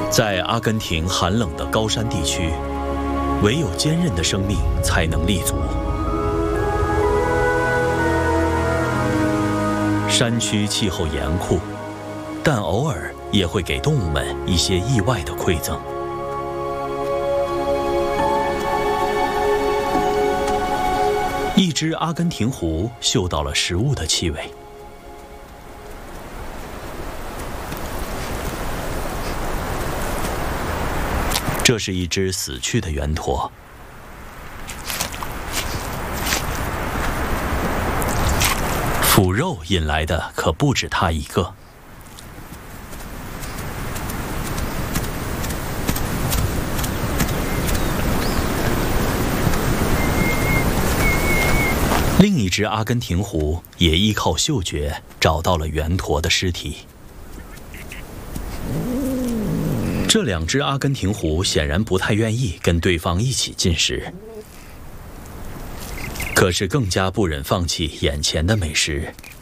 在阿根廷寒冷的高山地区，唯有坚韧的生命才能立足。山区气候严酷，但偶尔也会给动物们一些意外的馈赠。一只阿根廷狐嗅到了食物的气味。这是一只死去的圆驼。腐肉引来的可不止它一个。另一只阿根廷狐也依靠嗅觉找到了圆驼的尸体。这两只阿根廷狐显然不太愿意跟对方一起进食，可是更加不忍放弃眼前的美食，